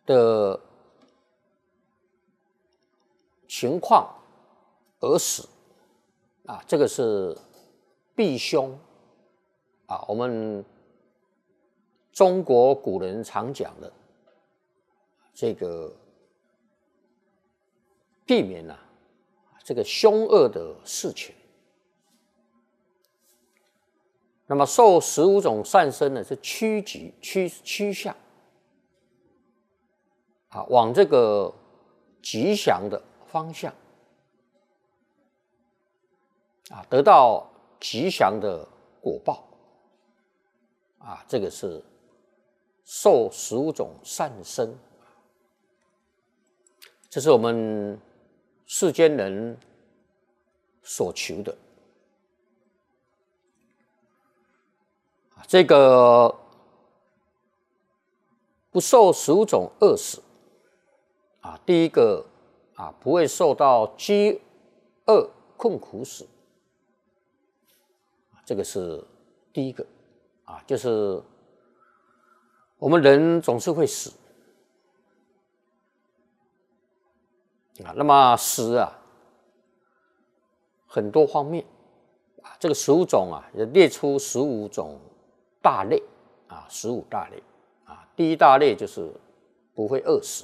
的情况而死啊，这个是避凶啊。我们中国古人常讲的这个避免这个凶恶的事情。那么受15种善生呢，是趋向啊，往这个吉祥的方向啊，得到吉祥的果报啊，这个是受15种善生，这是我们世间人所求的。这个不受15种恶死啊，第一个啊，不会受到饥饿困苦死，这个是第一个啊，就是我们人总是会死啊，那么死啊，很多方面啊，这个15种啊，也列出15种大类啊，15大类啊，第一大类就是不会饿死。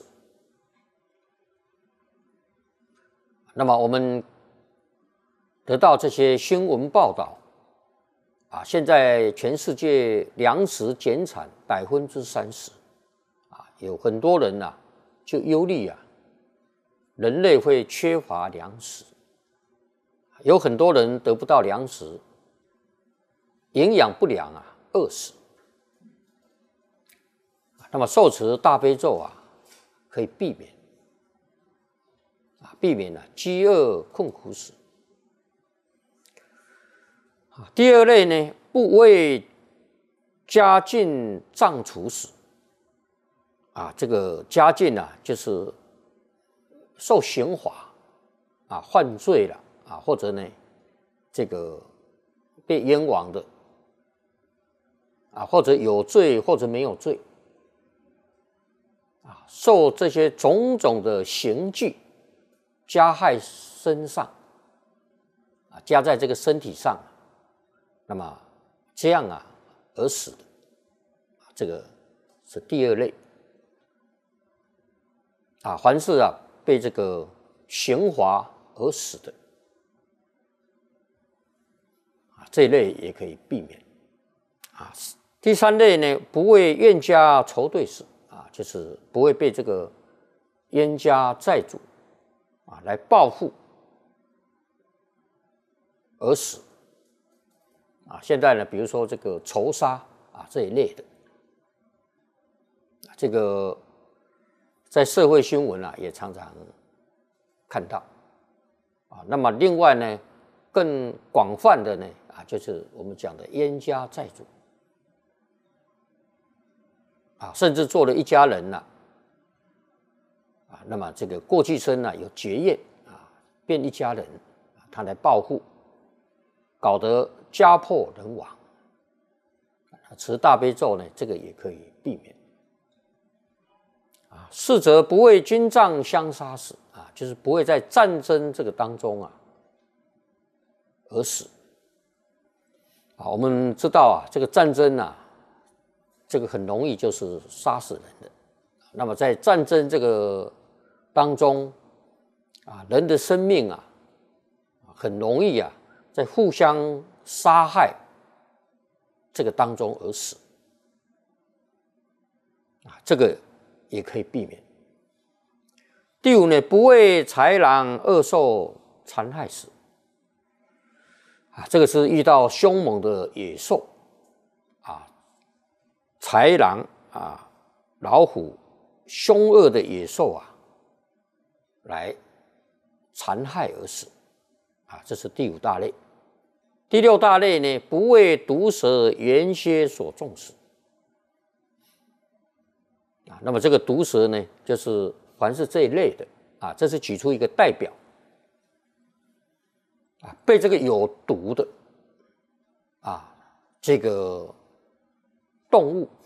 那么我们得到这些新闻报道啊，现在全世界粮食减产30%啊，有很多人就忧虑人类会缺乏粮食，有很多人得不到粮食，营养不良饿死。那么受持大悲咒可以避免饥饿困苦死。第二类呢，不为家境障处死啊，这个家境就是受刑罚犯罪了或者呢这个被冤枉的或者有罪或者没有罪受这些种种的刑具加害身上加在这个身体上，那么这样而死的，这个是第二类凡是被这个刑罚而死的这一类也可以避免第三类呢，不为冤家仇对死就是不会被这个冤家债主来报复而死现在呢，比如说这个仇杀这一类的，这个在社会新闻也常常看到那么另外呢，更广泛的呢就是我们讲的冤家债主甚至做了一家人那么这个过去生有结怨变一家人他来报复，搞得家破人亡持大悲咒呢，这个也可以避免四则不为军仗相杀死就是不会在战争这个当中而死我们知道这个战争这个很容易就是杀死人的。那么在战争这个当中人的生命很容易在互相杀害这个当中而死这个也可以避免。第五呢，不为豺狼恶兽残害死这个是遇到凶猛的野兽豺狼老虎凶恶的野兽来残害而死这是第五大类。第六大类呢，不为毒蛇原蝎所中死那么这个毒蛇呢，就是凡是这一类的这是举出一个代表被这个有毒的这个动物